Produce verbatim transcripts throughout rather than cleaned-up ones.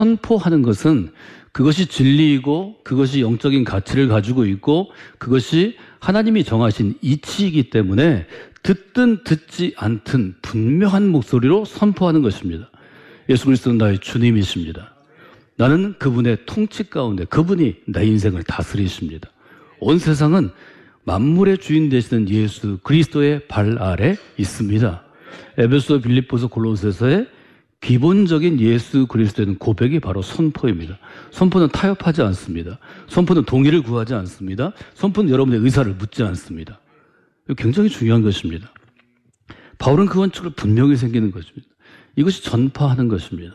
선포하는 것은 그것이 진리이고 그것이 영적인 가치를 가지고 있고 그것이 하나님이 정하신 이치이기 때문에 듣든 듣지 않든 분명한 목소리로 선포하는 것입니다. 예수 그리스도는 나의 주님이십니다. 나는 그분의 통치 가운데 그분이 내 인생을 다스리십니다. 온 세상은 만물의 주인 되시는 예수 그리스도의 발 아래 있습니다. 에베소, 빌립보서, 골로새서의 기본적인 예수 그리스도에 대한 고백이 바로 선포입니다. 선포는 타협하지 않습니다. 선포는 동의를 구하지 않습니다. 선포는 여러분의 의사를 묻지 않습니다. 이거 굉장히 중요한 것입니다. 바울은 그 원칙을 분명히 생기는 것입니다. 이것이 전파하는 것입니다.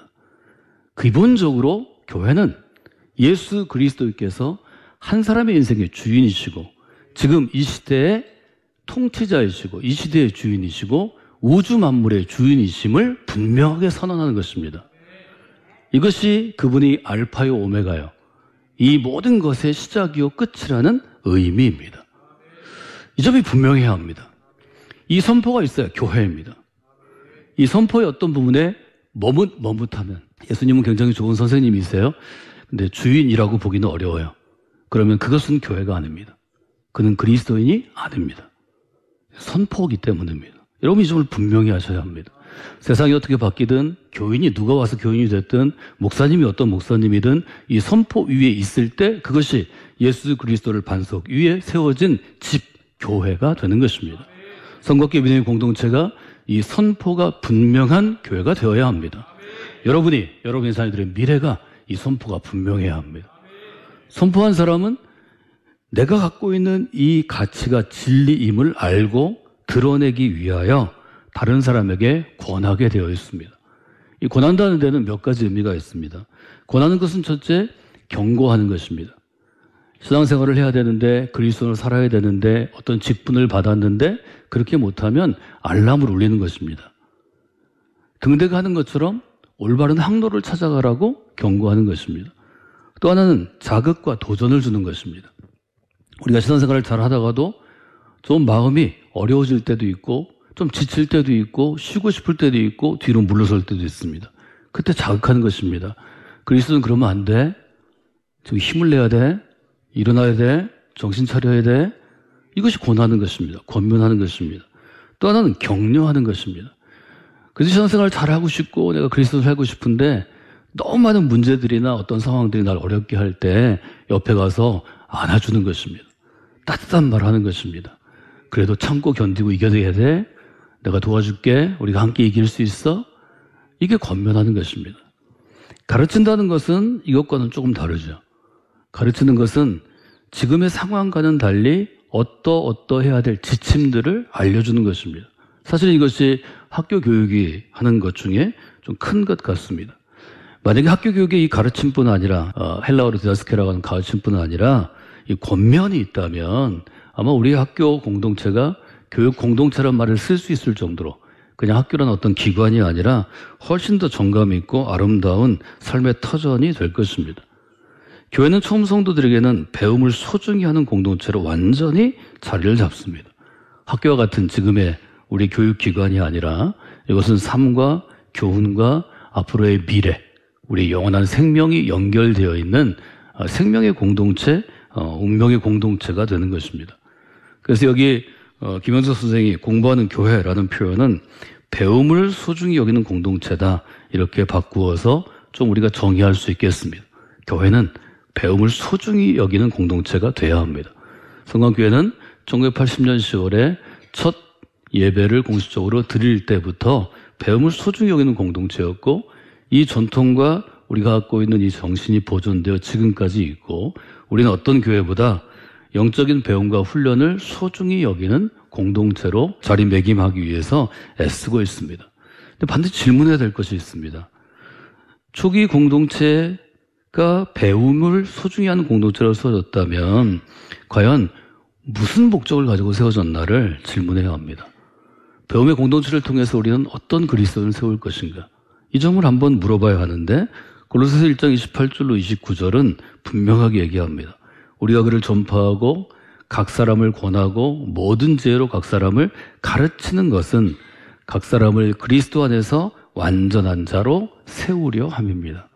기본적으로 교회는 예수 그리스도께서 한 사람의 인생의 주인이시고 지금 이 시대의 통치자이시고 이 시대의 주인이시고 우주 만물의 주인이심을 분명하게 선언하는 것입니다. 이것이 그분이 알파요 오메가요. 이 모든 것의 시작이요 끝이라는 의미입니다. 이 점이 분명해야 합니다. 이 선포가 있어야 교회입니다. 이 선포의 어떤 부분에 머뭇 머뭇하면 예수님은 굉장히 좋은 선생님이세요. 근데 주인이라고 보기는 어려워요. 그러면 그것은 교회가 아닙니다. 그는 그리스도인이 아닙니다. 선포이기 때문입니다. 여러분 이 점을 분명히 하셔야 합니다. 세상이 어떻게 바뀌든 교인이 누가 와서 교인이 됐든 목사님이 어떤 목사님이든 이 선포 위에 있을 때 그것이 예수 그리스도를 반석 위에 세워진 집, 교회가 되는 것입니다. 성곽교회 믿음의 공동체가 이 선포가 분명한 교회가 되어야 합니다. 여러분이, 여러분의 자녀들의 미래가 이 선포가 분명해야 합니다. 선포한 사람은 내가 갖고 있는 이 가치가 진리임을 알고 드러내기 위하여 다른 사람에게 권하게 되어 있습니다. 이 권한다는 데는 몇 가지 의미가 있습니다. 권하는 것은 첫째, 경고하는 것입니다. 신앙생활을 해야 되는데 그리스도를 살아야 되는데 어떤 직분을 받았는데 그렇게 못하면 알람을 울리는 것입니다. 등대가 하는 것처럼 올바른 항로를 찾아가라고 경고하는 것입니다. 또 하나는 자극과 도전을 주는 것입니다. 우리가 신앙생활을 잘 하다가도 좀 마음이 어려워질 때도 있고 좀 지칠 때도 있고 쉬고 싶을 때도 있고 뒤로 물러설 때도 있습니다. 그때 자극하는 것입니다. 그리스도는 그러면 안 돼. 지금 힘을 내야 돼. 일어나야 돼. 정신 차려야 돼. 이것이 권하는 것입니다. 권면하는 것입니다. 또 하나는 격려하는 것입니다. 그래서 신앙생활을 잘하고 싶고 내가 그리스도를 살고 싶은데 너무 많은 문제들이나 어떤 상황들이 날 어렵게 할 때 옆에 가서 안아주는 것입니다. 따뜻한 말 하는 것입니다. 그래도 참고 견디고 이겨내야 돼. 내가 도와줄게. 우리가 함께 이길 수 있어. 이게 권면하는 것입니다. 가르친다는 것은 이것과는 조금 다르죠. 가르치는 것은 지금의 상황과는 달리 어떠 어떠해야 될 지침들을 알려주는 것입니다. 사실 이것이 학교 교육이 하는 것 중에 좀 큰 것 같습니다. 만약에 학교 교육의 이 가르침뿐 아니라 어, 헬라어로 디다스케라고 하는 가르침뿐 아니라 이 권면이 있다면 아마 우리 학교 공동체가 교육 공동체란 말을 쓸 수 있을 정도로 그냥 학교란 어떤 기관이 아니라 훨씬 더 정감 있고 아름다운 삶의 터전이 될 것입니다. 교회는 처음 성도들에게는 배움을 소중히 하는 공동체로 완전히 자리를 잡습니다. 학교와 같은 지금의 우리 교육기관이 아니라 이것은 삶과 교훈과 앞으로의 미래, 우리 영원한 생명이 연결되어 있는 생명의 공동체, 운명의 공동체가 되는 것입니다. 그래서 여기 김현석 선생이 공부하는 교회라는 표현은 배움을 소중히 여기는 공동체다 이렇게 바꾸어서 좀 우리가 정의할 수 있겠습니다. 교회는 배움을 소중히 여기는 공동체가 돼야 합니다. 성광교회는 천구백팔십 년 시월에 첫 예배를 공식적으로 드릴 때부터 배움을 소중히 여기는 공동체였고 이 전통과 우리가 갖고 있는 이 정신이 보존되어 지금까지 있고 우리는 어떤 교회보다 영적인 배움과 훈련을 소중히 여기는 공동체로 자리매김하기 위해서 애쓰고 있습니다. 근데 반드시 질문해야 될 것이 있습니다. 초기 공동체가 배움을 소중히 하는 공동체로 세워졌다면 과연 무슨 목적을 가지고 세워졌나를 질문해야 합니다. 배움의 공동체를 통해서 우리는 어떤 그리스도를 세울 것인가? 이 점을 한번 물어봐야 하는데 골로새서 일 장 이십팔 절로 이십구 절은 분명하게 얘기합니다. 우리가 그를 전파하고 각 사람을 권하고 모든 지혜로 각 사람을 가르치는 것은 각 사람을 그리스도 안에서 완전한 자로 세우려 함입니다.